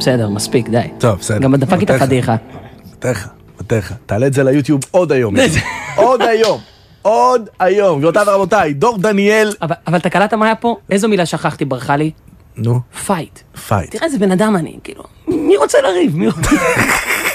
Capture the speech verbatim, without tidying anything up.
בסדר, מספיק, די. טוב, בסדר. גם דפקתי את הפדיחה. מתך, מתך. תעלה את זה ליוטיוב עוד היום. עוד היום. עוד היום. גבירותיי ורבותיי, דור דניאל. אבל, אבל אתה קלטת מה היה פה? איזו מילה שכחתי, ברכה לי? נו. פייט. פייט. תראה איזה בן אדם אני, כאילו. מי רוצה לריב? מי רוצה...